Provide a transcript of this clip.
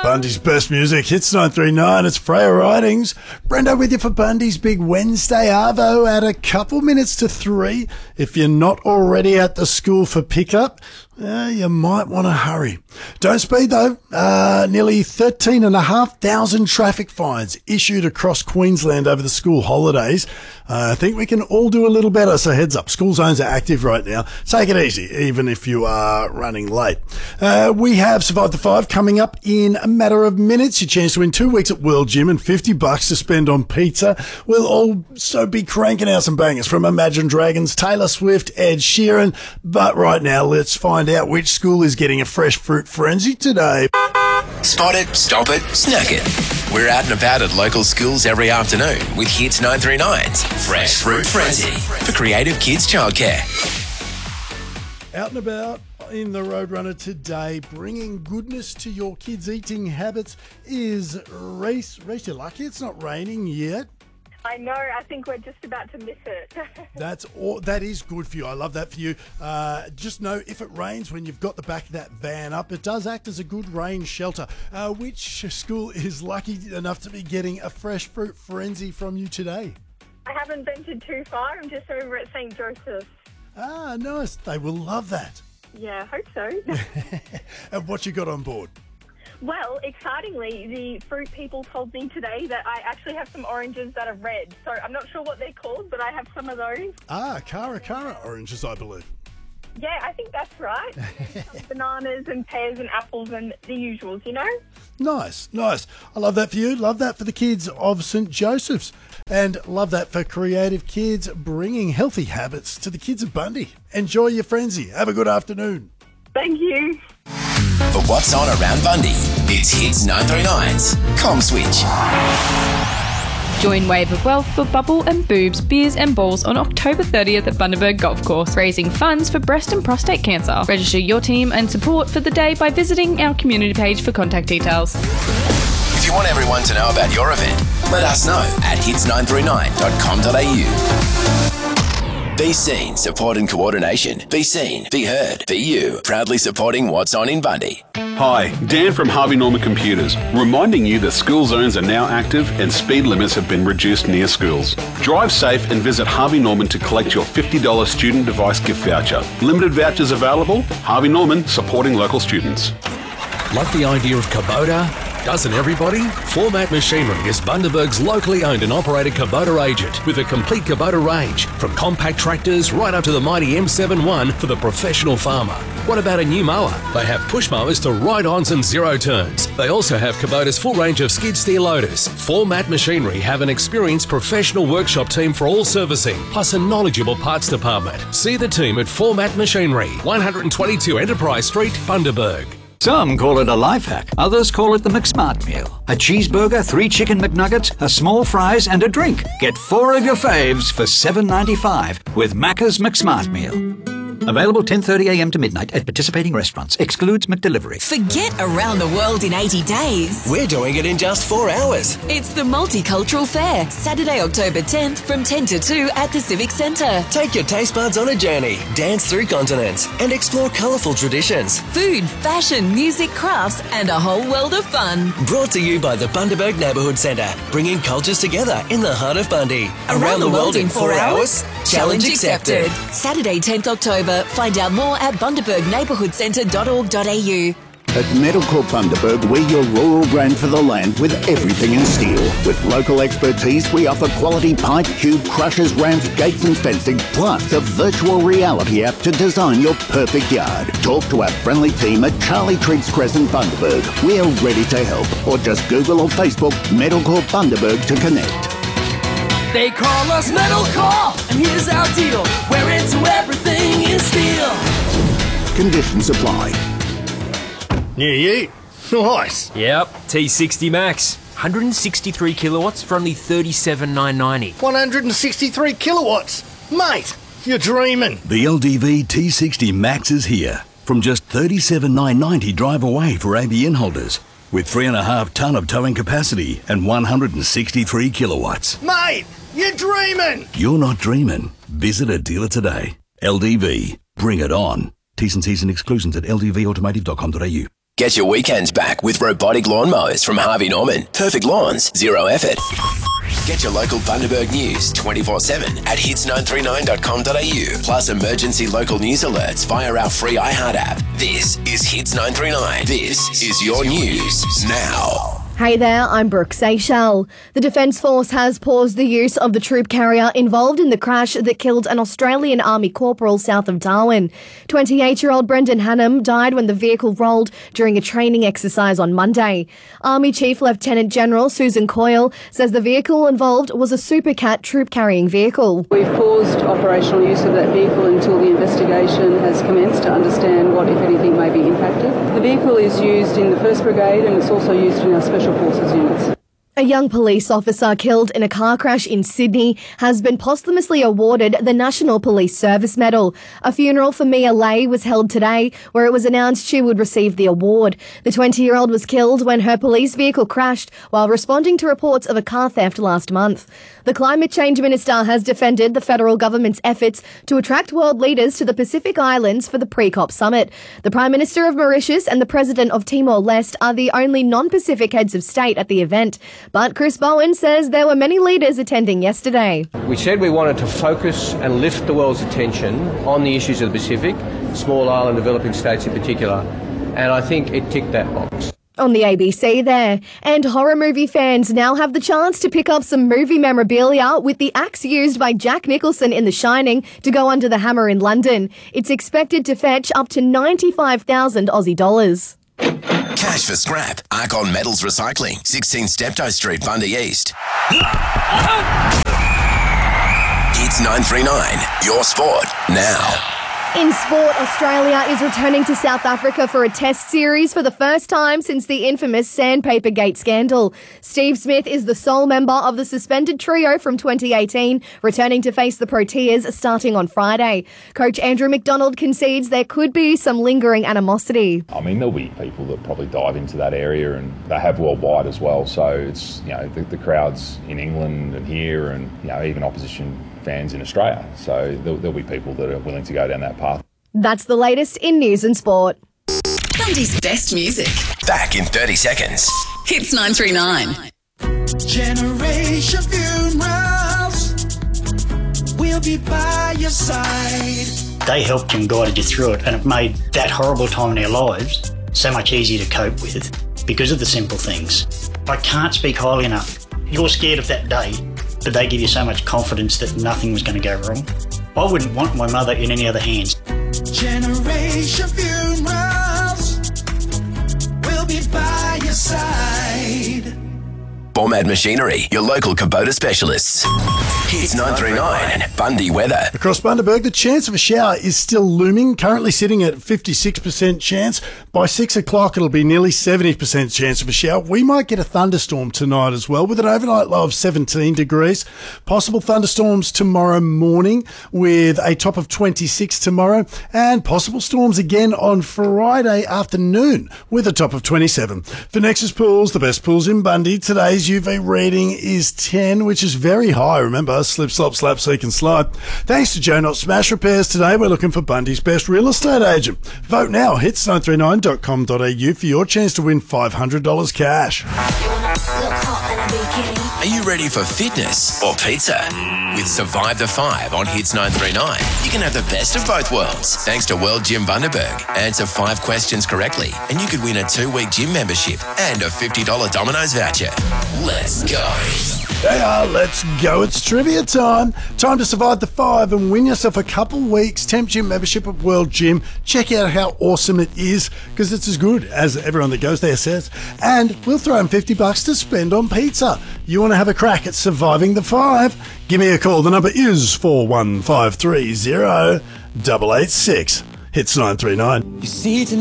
Bundy's best music, Hits 939, it's Freya Ridings. Brendo with you for Bundy's Big Wednesday Arvo at a couple minutes to 3. If you're not already at the school for pickup, you might want to hurry. Don't speed though. Nearly 13,500 traffic fines issued across Queensland over the school holidays. I think we can all do a little better, so heads up. School zones are active right now. Take it easy, even if you are running late. We have Survive the 5 coming up in a matter of minutes. Your chance to win 2 weeks at World Gym and $50 to spend on pizza. We'll also be cranking out some bangers from Imagine Dragons, Taylor Swift, Ed Sheeran. But right now, let's find out which school is getting a fresh fruit frenzy today. Spot it, stop it, snack it. We're out and about at local schools every afternoon with Hits 939's Fresh Fruit Frenzy for creative kids childcare. Out and about in the Roadrunner today, bringing goodness to your kids' eating habits is Reese. Reese, you're lucky it's not raining yet. I know. I think we're just about to miss it. That is good for you. I love that for you. Just know if it rains when you've got the back of that van up, it does act as a good rain shelter. Which school is lucky enough to be getting a fresh fruit frenzy from you today? I haven't ventured too far. I'm just over at St. Joseph's. Ah, nice. They will love that. Yeah, I hope so. And what you got on board? Well, excitingly, the fruit people told me today that I actually have some oranges that are red. So I'm not sure what they're called, but I have some of those. Ah, Cara oranges, I believe. Yeah, I think that's right. Bananas and pears and apples and the usuals, you know? Nice. I love that for you. Love that for the kids of St. Joseph's. And love that for creative kids bringing healthy habits to the kids of Bundy. Enjoy your frenzy. Have a good afternoon. Thank you. For what's on around Bundy, it's Hits 939's Com Switch. Join Wave of Wealth for bubble and boobs, beers and balls on October 30th at Bundaberg Golf Course, raising funds for breast and prostate cancer. Register your team and support for the day by visiting our community page for contact details. If you want everyone to know about your event, let us know at hits939.com.au. Be seen, support and coordination. Be seen, be heard, be you. Proudly supporting what's on in Bundy. Hi, Dan from Harvey Norman Computers, reminding you that school zones are now active and speed limits have been reduced near schools. Drive safe and visit Harvey Norman to collect your $50 student device gift voucher. Limited vouchers available. Harvey Norman, supporting local students. Love the idea of Kubota? Doesn't everybody? Format Machinery is Bundaberg's locally owned and operated Kubota agent with a complete Kubota range, from compact tractors right up to the mighty M71 for the professional farmer. What about a new mower? They have push mowers to ride-ons and zero turns. They also have Kubota's full range of skid steer loaders. Format Machinery have an experienced professional workshop team for all servicing, plus a knowledgeable parts department. See the team at Format Machinery, 122 Enterprise Street, Bundaberg. Some call it a life hack, others call it the McSmart meal. A cheeseburger, 3 chicken McNuggets, a small fries and a drink. Get 4 of your faves for $7.95 with Macca's McSmart meal. Available 10:30 a.m. to midnight at participating restaurants. Excludes McDelivery. Forget around the world in 80 days. We're doing it in just 4 hours. It's the Multicultural Fair, Saturday, October 10th from 10 to 2 at the Civic Centre. Take your taste buds on a journey, dance through continents, and explore colourful traditions. Food, fashion, music, crafts, and a whole world of fun. Brought to you by the Bundaberg Neighbourhood Centre, bringing cultures together in the heart of Bundy. Around the world in 4 hours? Challenge accepted. Saturday, 10th October. Find out more at bundabergneighbourhoodcentre.org.au. At Metalcorp Bundaberg, we're your rural brand for the land with everything in steel. With local expertise, we offer quality pipe, tube, crushers, ramps, gates and fencing, plus a virtual reality app to design your perfect yard. Talk to our friendly team at Charlie Triggs Crescent Bundaberg. We're ready to help. Or just Google or Facebook Metalcorp Bundaberg to connect. They call us Metalcorp, and here's our deal. We're into everything in steel. Conditions apply. Yeah. Nice. Yep, T60 Max. 163 kilowatts for only $37,990. 163 kilowatts. Mate, you're dreaming. The LDV T60 Max is here. From just $37,990 drive away for ABN holders. With 3.5 tonne of towing capacity and 163 kilowatts. Mate, you're dreaming. You're not dreaming. Visit a dealer today. LDV. Bring it on. T's and C's and exclusions at ldvautomotive.com.au. Get your weekends back with robotic lawnmowers from Harvey Norman. Perfect lawns, zero effort. Get your local Bundaberg news 24/7 at hits939.com.au. Plus emergency local news alerts via our free iHeart app. This is Hits 939. This is your news now. Hey there, I'm Brooke Seychelles. The Defence Force has paused the use of the troop carrier involved in the crash that killed an Australian Army corporal south of Darwin. 28-year-old Brendan Hannam died when the vehicle rolled during a training exercise on Monday. Army Chief Lieutenant General Susan Coyle says the vehicle involved was a Super Cat troop-carrying vehicle. We've paused operational use of that vehicle until the investigation has commenced to understand what, if anything, may be impacted. The vehicle is used in the 1st Brigade and it's also used in our Special Forces units. A young police officer killed in a car crash in Sydney has been posthumously awarded the National Police Service Medal. A funeral for Mia Lay was held today, where it was announced she would receive the award. The 20-year-old was killed when her police vehicle crashed while responding to reports of a car theft last month. The Climate Change Minister has defended the federal government's efforts to attract world leaders to the Pacific Islands for the pre-COP summit. The Prime Minister of Mauritius and the President of Timor-Leste are the only non-Pacific heads of state at the event. But Chris Bowen says there were many leaders attending yesterday. We said we wanted to focus and lift the world's attention on the issues of the Pacific, small island developing states in particular, and I think it ticked that box. On the ABC there. And horror movie fans now have the chance to pick up some movie memorabilia with the axe used by Jack Nicholson in The Shining to go under the hammer in London. It's expected to fetch up to 95,000 Aussie dollars. Cash for scrap. Arcon Metals Recycling, 16 Steptoe Street, Bundy East. Hits 939, your sport now. In sport, Australia is returning to South Africa for a test series for the first time since the infamous Sandpaper Gate scandal. Steve Smith is the sole member of the suspended trio from 2018, returning to face the Proteas starting on Friday. Coach Andrew McDonald concedes there could be some lingering animosity. I mean, there'll be people that probably dive into that area, and they have worldwide as well. So it's, the crowds in England and here, and even opposition fans in Australia. So there'll be people that are willing to go down that path. That's the latest in news and sport. Bundy's best music. Back in 30 seconds. Hits 939. Generation Funerals will be by your side. They helped and guided you through it, and it made that horrible time in our lives so much easier to cope with because of the simple things. I can't speak highly enough. You're scared of that day, but they give you so much confidence that nothing was going to go wrong. I wouldn't want my mother in any other hands. Generation Funerals will be by your side. Bormad Machinery, your local Kubota specialists. Hits 939, Bundy weather. Across Bundaberg, the chance of a shower is still looming, currently sitting at 56% chance. By 6 o'clock, it'll be nearly 70% chance of a shower. We might get a thunderstorm tonight as well, with an overnight low of 17 degrees. Possible thunderstorms tomorrow morning, with a top of 26 tomorrow, and possible storms again on Friday afternoon, with a top of 27. For Nexus Pools, the best pools in Bundy, today's UV rating is 10, which is very high. Remember, slip, slop, slap, seek and slide. Thanks to Joe Not Smash Repairs today, we're looking for Bundy's best real estate agent. Vote now, hits939.com.au for your chance to win $500 cash. Are you ready for fitness or pizza? With Survive the 5 on Hits 939, you can have the best of both worlds. Thanks to World Gym Bundaberg. Answer 5 questions correctly, and you could win a 2-week gym membership and a $50 Domino's voucher. Let's go. Let's go. It's trivia time. Time to survive the 5 and win yourself a couple weeks temp gym membership at World Gym. Check out how awesome it is, because it's as good as everyone that goes there says. And we'll throw in $50 to spend on pizza. You want to have a crack at surviving the 5? Give me a call. The number is 41530 886. Hits 939. You see tonight.